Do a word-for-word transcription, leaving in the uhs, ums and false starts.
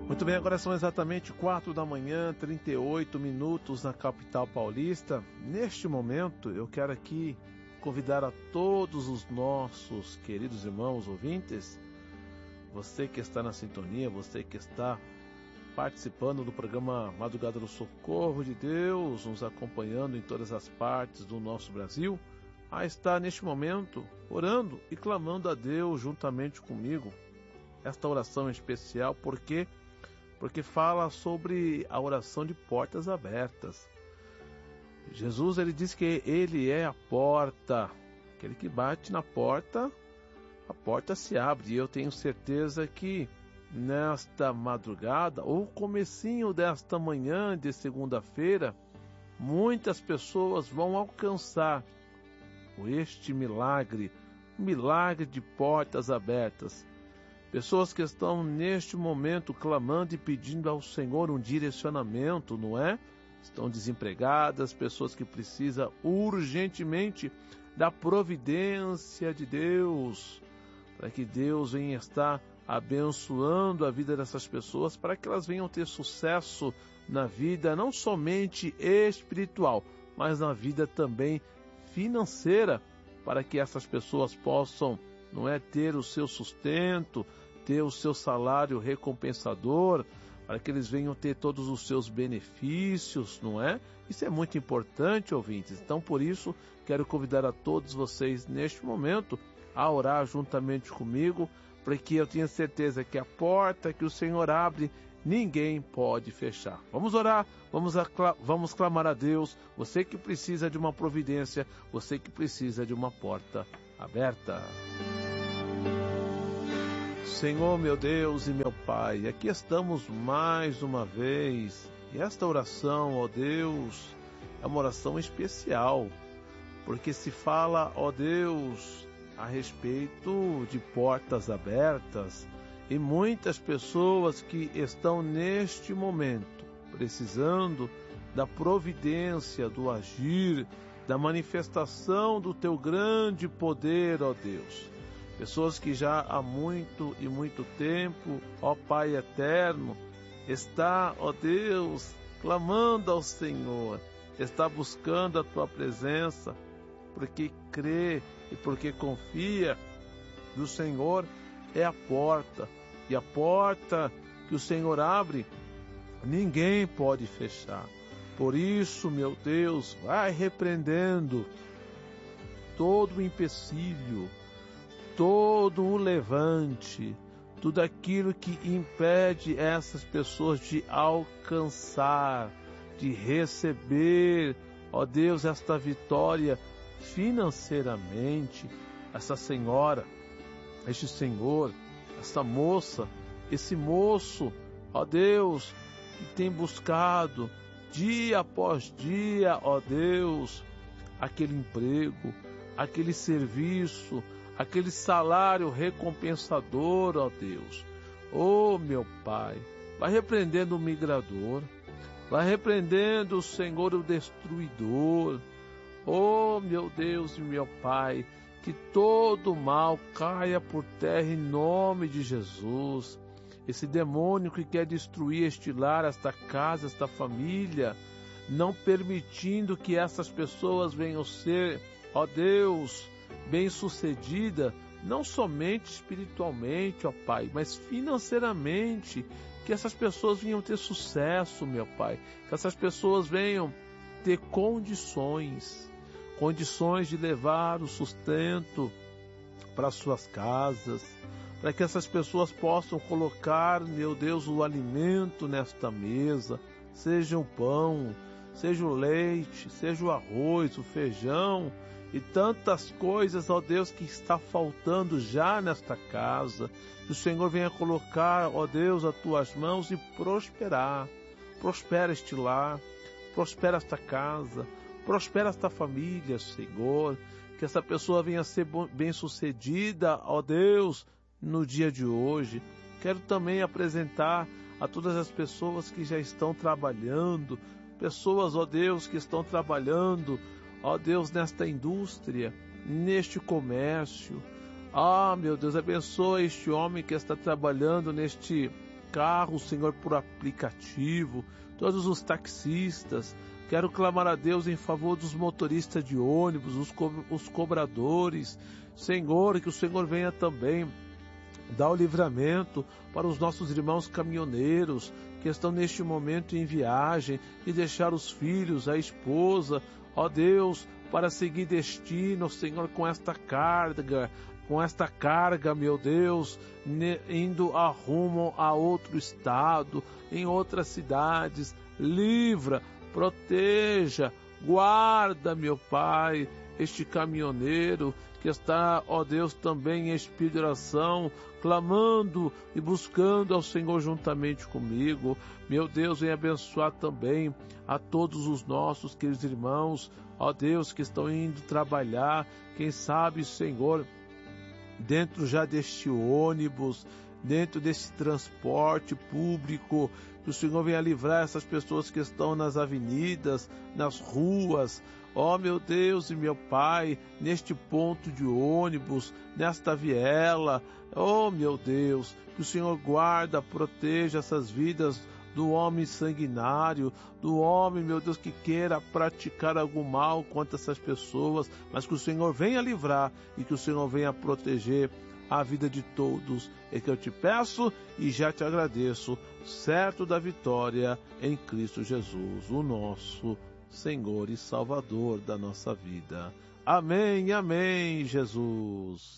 Muito bem, agora são exatamente quatro da manhã, trinta e oito minutos na capital paulista. Neste momento, eu quero aqui convidar a todos os nossos queridos irmãos ouvintes, você que está na sintonia, você que está participando do programa Madrugada do Socorro de Deus, nos acompanhando em todas as partes do nosso Brasil, a estar neste momento orando e clamando a Deus juntamente comigo. Esta oração é especial porque porque fala sobre a oração de portas abertas. Jesus, ele diz que ele é a porta, aquele que bate na porta, a porta se abre. E eu tenho certeza que nesta madrugada, ou comecinho desta manhã de segunda-feira, muitas pessoas vão alcançar este milagre, um milagre de portas abertas. Pessoas que estão neste momento clamando e pedindo ao Senhor um direcionamento, não é? Estão desempregadas, pessoas que precisam urgentemente da providência de Deus, para que Deus venha estar abençoando a vida dessas pessoas, para que elas venham ter sucesso na vida, não somente espiritual, mas na vida também financeira, para que essas pessoas possam, não é, ter o seu sustento, ter o seu salário recompensador, para que eles venham ter todos os seus benefícios, não é? Isso é muito importante, ouvintes. Então, por isso, quero convidar a todos vocês neste momento a orar juntamente comigo, porque eu tenho certeza que a porta que o Senhor abre, ninguém pode fechar. Vamos orar, vamos, acla- vamos clamar a Deus, você que precisa de uma providência, você que precisa de uma porta aberta. Senhor, meu Deus e meu Pai, aqui estamos mais uma vez, e esta oração, ó Deus, é uma oração especial, porque se fala, ó Deus, a respeito de portas abertas, e muitas pessoas que estão neste momento precisando da providência, do agir, da manifestação do Teu grande poder, ó Deus. Pessoas que já há muito e muito tempo, ó Pai eterno, está, ó Deus, clamando ao Senhor, está buscando a Tua presença, porque crê e porque confia que o Senhor é a porta, e a porta que o Senhor abre, ninguém pode fechar. Por isso, meu Deus, vai repreendendo todo o empecilho, todo o levante, tudo aquilo que impede essas pessoas de alcançar, de receber, ó Deus, esta vitória financeiramente. Essa senhora, este senhor, essa moça, esse moço, ó Deus, que tem buscado dia após dia, ó Deus, aquele emprego, aquele serviço, aquele salário recompensador, ó Deus. Ó meu Pai, vai repreendendo o migrador, vai repreendendo o Senhor, o destruidor. Ó meu Deus e meu Pai, que todo mal caia por terra em nome de Jesus. Esse demônio que quer destruir este lar, esta casa, esta família, não permitindo que essas pessoas venham ser, ó Deus, bem-sucedida, não somente espiritualmente, ó Pai, mas financeiramente, que essas pessoas venham ter sucesso, meu Pai, que essas pessoas venham ter condições, condições de levar o sustento para suas casas, para que essas pessoas possam colocar, meu Deus, o alimento nesta mesa, seja o pão, seja o leite, seja o arroz, o feijão, e tantas coisas, ó Deus, que está faltando já nesta casa. Que o Senhor venha colocar, ó Deus, as tuas mãos e prosperar. Prospera este lar, prospera esta casa, prospera esta família, Senhor. Que essa pessoa venha ser bem-sucedida, ó Deus, no dia de hoje. Quero também apresentar a todas as pessoas que já estão trabalhando, pessoas, ó Deus, que estão trabalhando, ó Deus, nesta indústria, neste comércio. Ah, meu Deus, abençoa este homem que está trabalhando neste carros, Senhor, por aplicativo, todos os taxistas. Quero clamar a Deus em favor dos motoristas de ônibus, os, co os cobradores. Senhor, que o Senhor venha também dar o livramento para os nossos irmãos caminhoneiros que estão neste momento em viagem e deixar os filhos, a esposa, ó Deus, para seguir destino, Senhor, com esta carga, com esta carga, meu Deus, indo a rumo a outro estado, em outras cidades. Livra, proteja, guarda, meu Pai, este caminhoneiro que está, ó Deus, também em espírito de oração, clamando e buscando ao Senhor juntamente comigo. Meu Deus, venha abençoar também a todos os nossos queridos irmãos, ó Deus, que estão indo trabalhar, quem sabe, Senhor, dentro já deste ônibus, dentro desse transporte público, que o Senhor venha livrar essas pessoas que estão nas avenidas, nas ruas, ó meu Deus e meu Pai, neste ponto de ônibus, nesta viela, ó meu Deus, que o Senhor guarda, proteja essas vidas do homem sanguinário, do homem, meu Deus, que queira praticar algum mal contra essas pessoas, mas que o Senhor venha livrar e que o Senhor venha proteger a vida de todos. É que eu te peço e já te agradeço, certo da vitória em Cristo Jesus, o nosso Senhor e Salvador da nossa vida. Amém, amém, Jesus.